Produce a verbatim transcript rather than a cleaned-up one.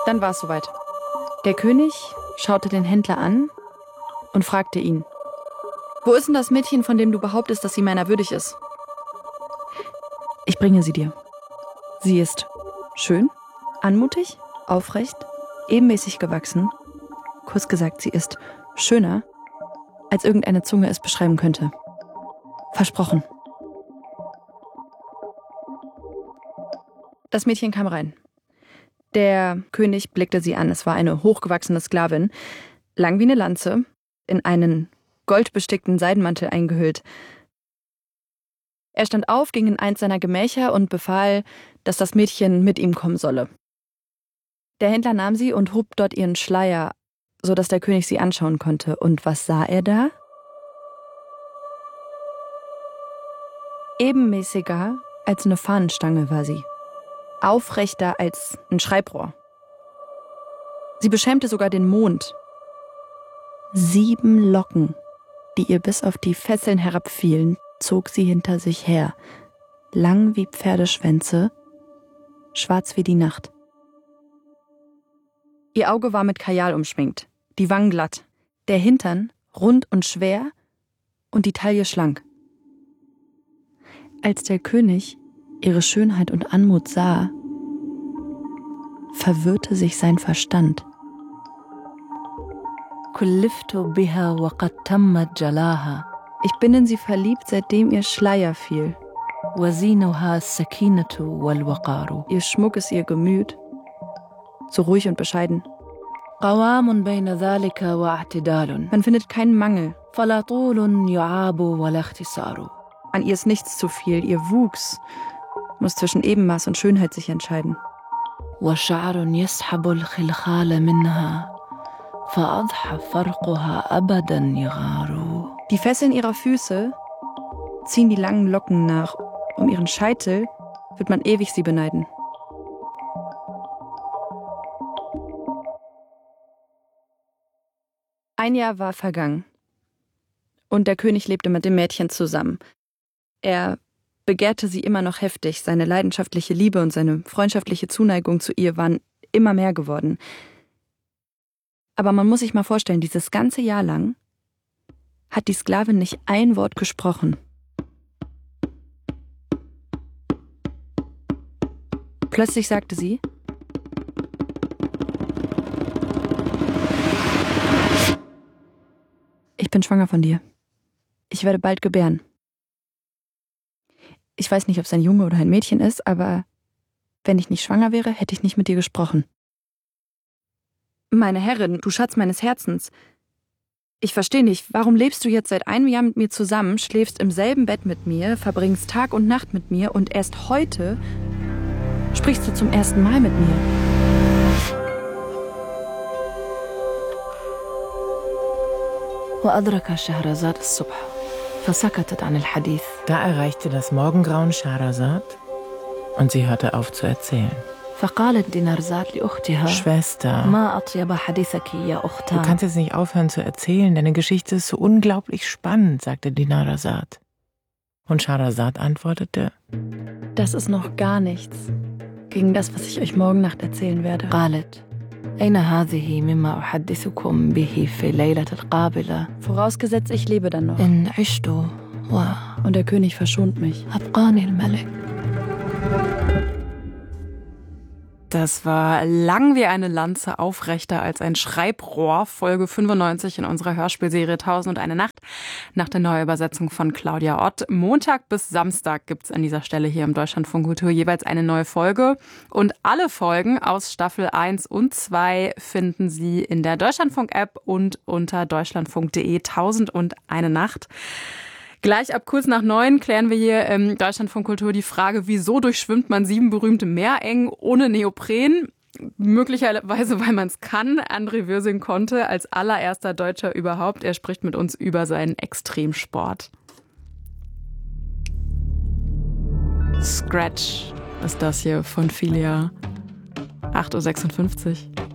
Dann war es soweit. Der König schaute den Händler an und fragte ihn: Wo ist denn das Mädchen, von dem du behauptest, dass sie meiner würdig ist? Ich bringe sie dir. Sie ist schön, anmutig, aufrecht, ebenmäßig gewachsen. Kurz gesagt, sie ist schöner, als irgendeine Zunge es beschreiben könnte. Versprochen. Das Mädchen kam rein. Der König blickte sie an. Es war eine hochgewachsene Sklavin, lang wie eine Lanze, in einen goldbestickten Seidenmantel eingehüllt. Er stand auf, ging in eins seiner Gemächer und befahl, dass das Mädchen mit ihm kommen solle. Der Händler nahm sie und hob dort ihren Schleier, sodass der König sie anschauen konnte. Und was sah er da? Ebenmäßiger als eine Fahnenstange war sie. Aufrechter als ein Schreibrohr. Sie beschämte sogar den Mond. Sieben Locken, die ihr bis auf die Fesseln herabfielen, zog sie hinter sich her, lang wie Pferdeschwänze, schwarz wie die Nacht. Ihr Auge war mit Kajal umschminkt, die Wangen glatt, der Hintern rund und schwer und die Taille schlank. Als der König ihre Schönheit und Anmut sah, verwirrte sich sein Verstand. Ich bin in sie verliebt, seitdem ihr Schleier fiel. Ihr Schmuck ist ihr Gemüt, so ruhig und bescheiden. Man findet keinen Mangel. An ihr ist nichts zu viel, ihr Wuchs muss zwischen Ebenmaß und Schönheit sich entscheiden. Die Fesseln ihrer Füße ziehen die langen Locken nach. Um ihren Scheitel wird man ewig sie beneiden. Ein Jahr war vergangen. Und der König lebte mit dem Mädchen zusammen. Er begehrte sie immer noch heftig. Seine leidenschaftliche Liebe und seine freundschaftliche Zuneigung zu ihr waren immer mehr geworden. Aber man muss sich mal vorstellen, dieses ganze Jahr lang hat die Sklavin nicht ein Wort gesprochen. Plötzlich sagte sie: Ich bin schwanger von dir. Ich werde bald gebären. Ich weiß nicht, ob es ein Junge oder ein Mädchen ist, aber wenn ich nicht schwanger wäre, hätte ich nicht mit dir gesprochen. Meine Herrin, du Schatz meines Herzens, ich verstehe nicht, warum lebst du jetzt seit einem Jahr mit mir zusammen, schläfst im selben Bett mit mir, verbringst Tag und Nacht mit mir und erst heute sprichst du zum ersten Mal mit mir? Da erreichte das Morgengrauen Schahrazad und sie hörte auf zu erzählen. Schwester, du kannst jetzt nicht aufhören zu erzählen, deine Geschichte ist so unglaublich spannend, sagte Dinarzad. Und Schahrazad antwortete: Das ist noch gar nichts gegen das, was ich euch morgen Nacht erzählen werde. Vorausgesetzt, ich lebe dann noch. Und der König verschont mich. Das war lang wie eine Lanze, aufrechter als ein Schreibrohr, Folge fünfundneunzig in unserer Hörspielserie Tausend und eine Nacht, nach der Neuübersetzung von Claudia Ott. Montag bis Samstag gibt's an dieser Stelle hier im Deutschlandfunk Kultur jeweils eine neue Folge. Und alle Folgen aus Staffel eins und zwei finden Sie in der Deutschlandfunk-App und unter deutschlandfunk punkt de. Tausend und eine Nacht. Gleich ab kurz nach neun klären wir hier im Deutschlandfunk Kultur die Frage, wieso durchschwimmt man sieben berühmte Meerengen ohne Neopren? Möglicherweise, weil man es kann. André Würsing konnte als allererster Deutscher überhaupt. Er spricht mit uns über seinen Extremsport. Scratch ist das hier von Filia. acht Uhr sechsundfünfzig.